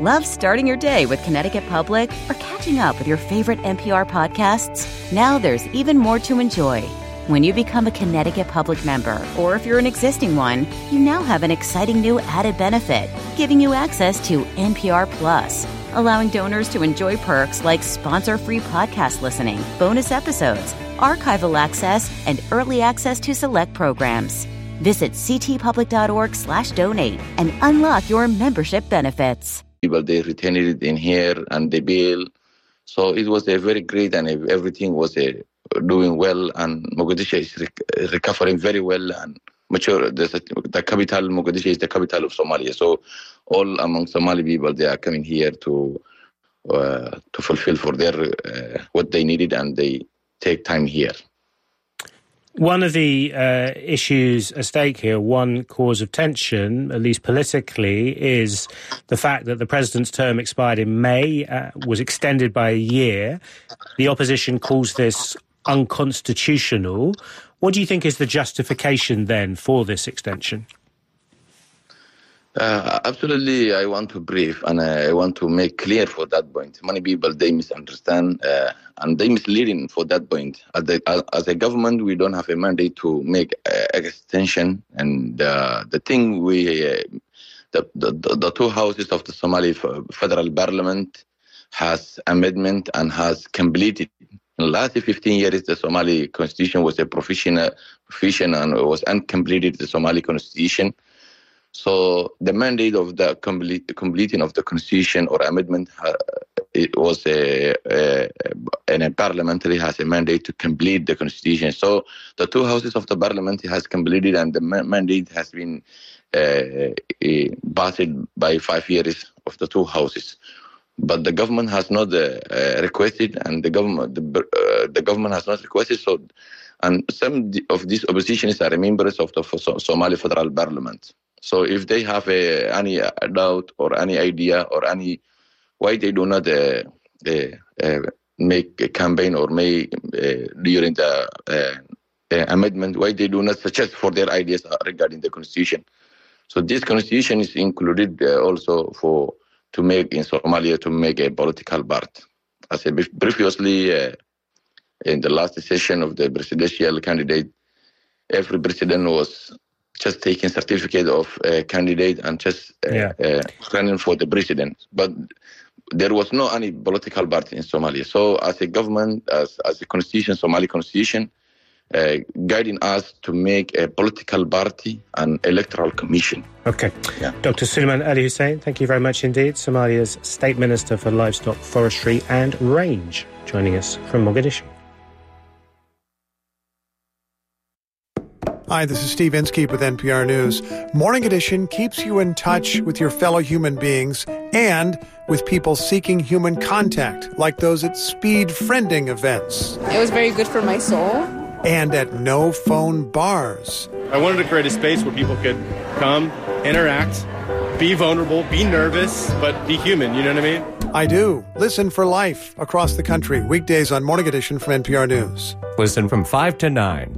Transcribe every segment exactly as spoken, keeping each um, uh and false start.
Love starting your day with Connecticut Public or catching up with your favorite N P R podcasts? Now there's even more to enjoy. When you become a Connecticut Public member, or if you're an existing one, you now have an exciting new added benefit, giving you access to N P R Plus, allowing donors to enjoy perks like sponsor-free podcast listening, bonus episodes, archival access, and early access to select programs. Visit ctpublic.org slash donate and unlock your membership benefits. People, they retained it in here and they bill. So it was a very great and everything was a, doing well, and Mogadishu is rec- recovering very well and mature. The, the capital, Mogadishu is the capital of Somalia. So all among Somali people, they are coming here to uh, to fulfill for their uh, what they needed, and they take time here. One of the uh, issues at stake here, one cause of tension, at least politically, is the fact that the president's term expired in May, uh, was extended by a year. The opposition calls this unconstitutional. What do you think is the justification then for this extension? Uh, absolutely, I want to brief and I want to make clear for that point. Many people, they misunderstand uh, and they misleading for that point. As, the, as a government, we don't have a mandate to make uh, extension. And uh, the thing we, uh, the, the, the two houses of the Somali federal parliament has amendment and has completed. In the last fifteen years, the Somali constitution was a professional, profession and was uncompleted, the Somali constitution. So the mandate of the complete, completing of the constitution or amendment, uh, it was a, a, a, a parliamentary has a mandate to complete the constitution. So the two houses of the parliament has completed, and the ma- mandate has been uh, passed by five years of the two houses. But the government has not uh, uh, requested, and the government the, uh, the government has not requested. So, and some of these oppositions are members of the Somali federal parliament. So if they have a, any doubt or any idea or any why they do not uh, uh, uh, make a campaign or make uh, during the uh, uh, amendment, why they do not suggest for their ideas regarding the constitution. So this constitution is included uh, also for to make in Somalia to make a political part. As I previously uh, in the last session of the presidential candidate, every president was just taking certificate of a candidate and just uh, yeah. uh, running for the president. But there was no any political party in Somalia. So as a government, as, as a constitution, Somali constitution, uh, guiding us to make a political party and electoral commission. Okay. Yeah. Doctor Suleiman Ali Hussein, thank you very much indeed. Somalia's State Minister for Livestock, Forestry and Range, joining us from Mogadishu. Hi, this is Steve Inskeep with N P R News. Morning Edition keeps you in touch with your fellow human beings and with people seeking human contact, like those at speed friending events. It was very good for my soul. And at no-phone bars. I wanted to create a space where people could come, interact, be vulnerable, be nervous, but be human, you know what I mean? I do. Listen for life across the country, weekdays on Morning Edition from N P R News. Listen from five to nine.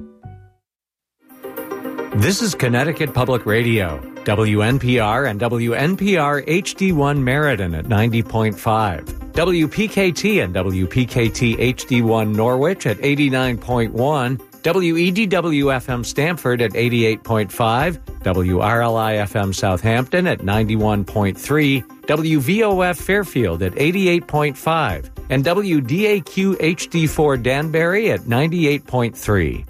This is Connecticut Public Radio, W N P R and W N P R H D one Meriden at ninety point five, W P K T and W P K T H D one Norwich at eighty-nine point one, W E D W F M Stamford at eighty-eight point five, W R L I F M Southampton at ninety-one point three, W V O F Fairfield at eighty-eight point five, and W D A Q H D four Danbury at ninety-eight point three.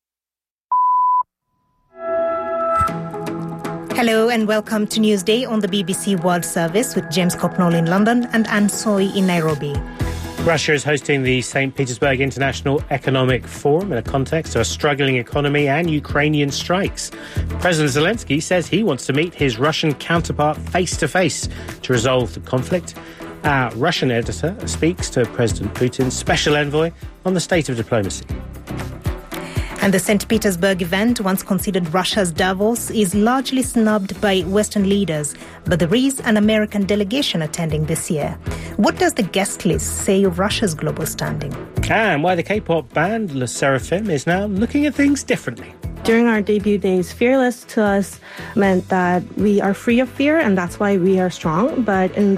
Hello and welcome to Newsday on the B B C World Service with James Copnall in London and Anne Soy in Nairobi. Russia is hosting the Saint Petersburg International Economic Forum in a context of a struggling economy and Ukrainian strikes. President Zelensky says he wants to meet his Russian counterpart face-to-face to resolve the conflict. Our Russian editor speaks to President Putin's special envoy on the state of diplomacy. And the Saint Petersburg event, once considered Russia's Davos, is largely snubbed by Western leaders, but there is an American delegation attending this year. What does the guest list say of Russia's global standing? And why the K-pop band Le Seraphim is now looking at things differently. During our debut days, fearless to us meant that we are free of fear, and that's why we are strong. But in